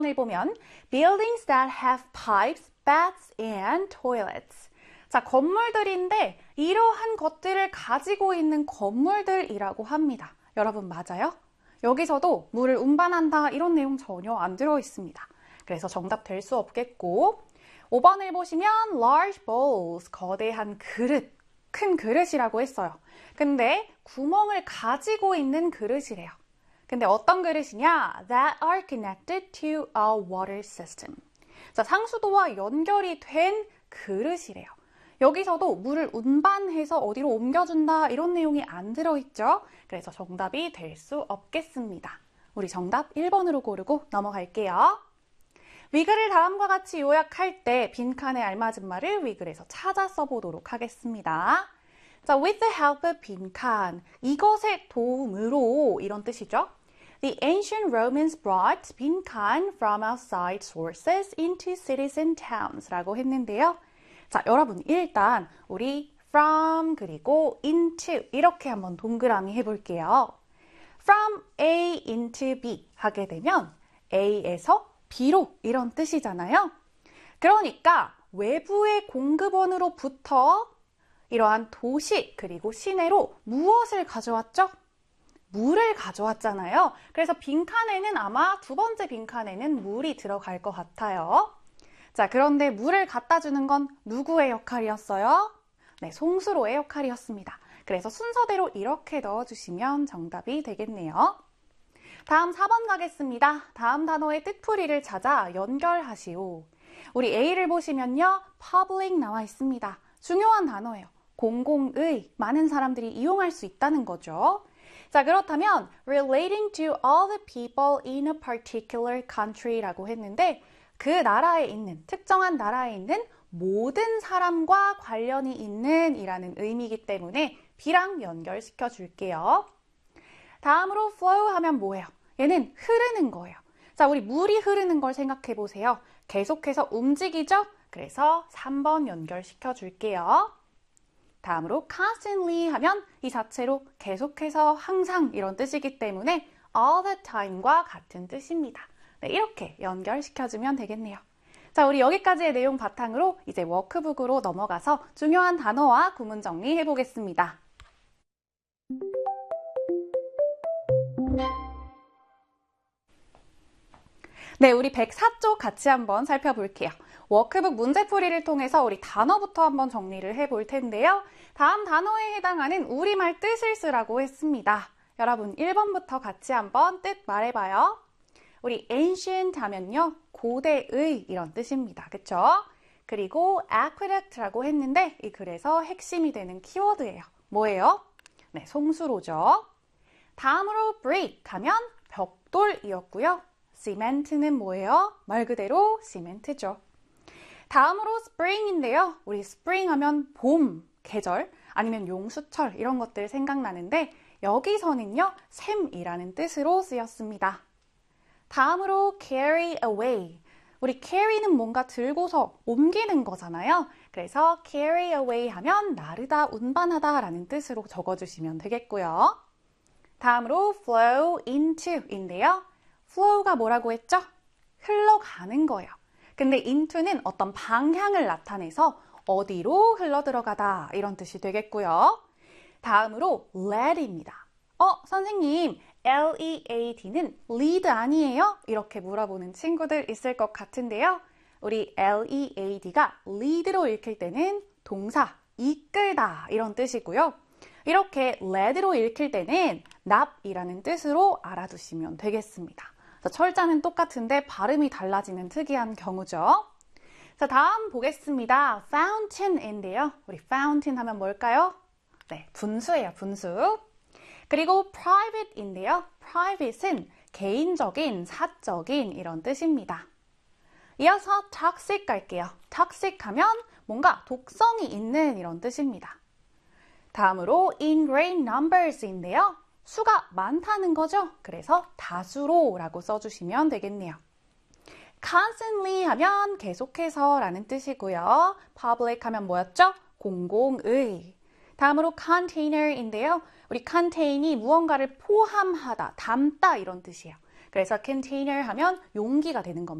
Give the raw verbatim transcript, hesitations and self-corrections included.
을 보면 buildings that have pipes, baths, and toilets. 자, 건물들인데 이러한 것들을 가지고 있는 건물들이라고 합니다. 여러분 맞아요? 여기서도 물을 운반한다 이런 내용 전혀 안 들어 있습니다. 그래서 정답 될 수 없겠고 오 번을 보시면 large bowls, 거대한 그릇, 큰 그릇이라고 했어요. 근데 구멍을 가지고 있는 그릇이래요. 근데 어떤 그릇이냐? That are connected to a water system. 자, 상수도와 연결이 된 그릇이래요. 여기서도 물을 운반해서 어디로 옮겨준다 이런 내용이 안 들어있죠? 그래서 정답이 될 수 없겠습니다. 우리 정답 일 번으로 고르고 넘어갈게요. 위글을 다음과 같이 요약할 때 빈칸에 알맞은 말을 위글에서 찾아 써보도록 하겠습니다. 자, with the help of 빈칸, 이것의 도움으로 이런 뜻이죠. The ancient Romans brought 빈칸 from outside sources into cities and towns 라고 했는데요. 자, 여러분 일단 우리 from 그리고 into 이렇게 한번 동그라미 해볼게요. From A into B 하게 되면 A에서 B로 이런 뜻이잖아요. 그러니까 외부의 공급원으로부터 이러한 도시 그리고 시내로 무엇을 가져왔죠? 물을 가져왔잖아요. 그래서 빈칸에는 아마 두 번째 빈칸에는 물이 들어갈 것 같아요. 자, 그런데 물을 갖다 주는 건 누구의 역할이었어요? 네, 송수로의 역할이었습니다. 그래서 순서대로 이렇게 넣어주시면 정답이 되겠네요. 다음 사 번 가겠습니다. 다음 단어의 뜻풀이를 찾아 연결하시오. 우리 A를 보시면요. public 나와 있습니다. 중요한 단어예요. 공공의, 많은 사람들이 이용할 수 있다는 거죠. 자, 그렇다면 relating to all the people in a particular country라고 했는데 그 나라에 있는, 특정한 나라에 있는 모든 사람과 관련이 있는 이라는 의미이기 때문에 B랑 연결시켜 줄게요. 다음으로 flow 하면 뭐예요? 얘는 흐르는 거예요. 자, 우리 물이 흐르는 걸 생각해 보세요. 계속해서 움직이죠? 그래서 삼 번 연결시켜 줄게요. 다음으로 constantly 하면 이 자체로 계속해서 항상 이런 뜻이기 때문에 all the time과 같은 뜻입니다. 네, 이렇게 연결시켜주면 되겠네요. 자, 우리 여기까지의 내용 바탕으로 이제 워크북으로 넘어가서 중요한 단어와 구문 정리해 보겠습니다. 네, 우리 백사 쪽 같이 한번 살펴볼게요. 워크북 문제풀이를 통해서 우리 단어부터 한번 정리를 해볼 텐데요. 다음 단어에 해당하는 우리말 뜻을 쓰라고 했습니다. 여러분 일 번부터 같이 한번 뜻 말해봐요. 우리 ancient 하면요. 고대의 이런 뜻입니다. 그쵸? 그리고 aqueduct라고 했는데 이 글에서 핵심이 되는 키워드예요. 뭐예요? 네, 송수로죠. 다음으로 brick 하면 벽돌이었고요. cement는 뭐예요? 말 그대로 시멘트죠. 다음으로 spring인데요. 우리 spring 하면 봄, 계절, 아니면 용수철 이런 것들 생각나는데 여기서는요. 샘이라는 뜻으로 쓰였습니다. 다음으로 carry away. 우리 carry는 뭔가 들고서 옮기는 거잖아요. 그래서 carry away 하면 나르다, 운반하다 라는 뜻으로 적어주시면 되겠고요. 다음으로 flow into인데요. flow가 뭐라고 했죠? 흘러가는 거예요. 근데 into는 어떤 방향을 나타내서 어디로 흘러 들어가다 이런 뜻이 되겠고요. 다음으로 lead입니다. 어, 선생님, L-E-A-D는 lead 아니에요? 이렇게 물어보는 친구들 있을 것 같은데요. 우리 L-E-A-D가 lead로 읽힐 때는 동사, 이끌다 이런 뜻이고요. 이렇게 lead로 읽힐 때는 납이라는 뜻으로 알아두시면 되겠습니다. 철자는 똑같은데 발음이 달라지는 특이한 경우죠. 자, 다음 보겠습니다. fountain인데요. 우리 fountain 하면 뭘까요? 네, 분수예요, 분수. 그리고 private인데요. private은 개인적인, 사적인 이런 뜻입니다. 이어서 toxic 갈게요. toxic 하면 뭔가 독성이 있는 이런 뜻입니다. 다음으로 in great numbers인데요. 수가 많다는 거죠. 그래서 다수로 라고 써주시면 되겠네요. constantly 하면 계속해서 라는 뜻이고요. public 하면 뭐였죠? 공공의. 다음으로 container인데요. 우리 contain이 무언가를 포함하다, 담다 이런 뜻이에요. 그래서 container 하면 용기가 되는 겁니다.